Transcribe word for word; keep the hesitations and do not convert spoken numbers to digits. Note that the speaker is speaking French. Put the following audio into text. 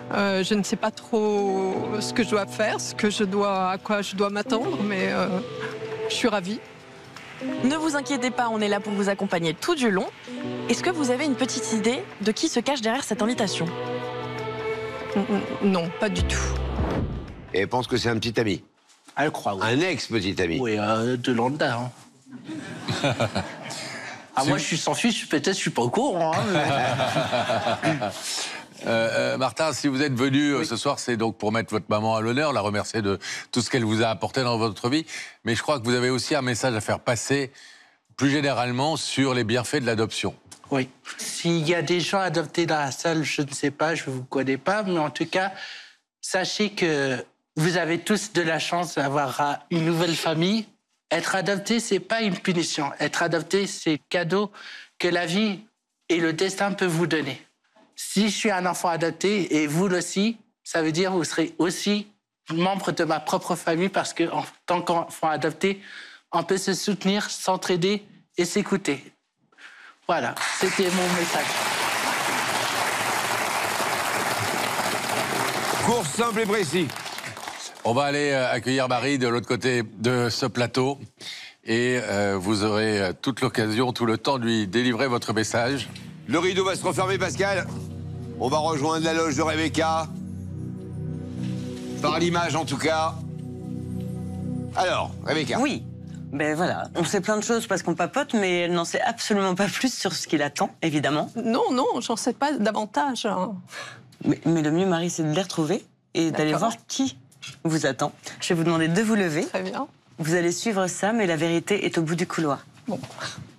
Euh, je ne sais pas trop ce que je dois faire, ce que je dois, à quoi je dois m'attendre, mais euh, je suis ravie. Ne vous inquiétez pas, on est là pour vous accompagner tout du long. Est-ce que vous avez une petite idée de qui se cache derrière cette invitation? Non, pas du tout. Et elle pense que c'est un petit ami. Elle croit, oui. Un ex-petit ami. Oui, euh, de Landa. Hein. ah, moi, je suis sans fiche, peut-être je suis pas au courant. Hein, mais... Euh, euh, Martin, si vous êtes venu oui. ce soir, c'est donc pour mettre votre maman à l'honneur, la remercier de tout ce qu'elle vous a apporté dans votre vie. Mais je crois que vous avez aussi un message à faire passer, plus généralement, sur les bienfaits de l'adoption. Oui. S'il y a des gens adoptés dans la salle, je ne sais pas, je ne vous connais pas, mais en tout cas, sachez que vous avez tous de la chance d'avoir une nouvelle famille. Être adopté, c'est pas une punition. Être adopté, c'est le cadeau que la vie et le destin peuvent vous donner. Si je suis un enfant adopté, et vous aussi, ça veut dire que vous serez aussi membre de ma propre famille parce qu'en tant qu'enfant adopté, on peut se soutenir, s'entraider et s'écouter. Voilà, c'était mon message. Court, simple et précis. On va aller accueillir Marie de l'autre côté de ce plateau et euh, vous aurez toute l'occasion, tout le temps de lui délivrer votre message. Le rideau va se refermer, Pascal. On va rejoindre la loge de Rebecca. Par l'image, en tout cas. Alors, Rebecca. Oui. Ben voilà, on sait plein de choses parce qu'on papote, mais elle n'en sait absolument pas plus sur ce qu'il attend, évidemment. Non, non, j'en sais pas davantage. Hein. Mais, mais le mieux, Marie, c'est de les retrouver et d'aller voir qui vous attend. Je vais vous demander de vous lever. Très bien. Vous allez suivre ça, mais la vérité est au bout du couloir. Bon.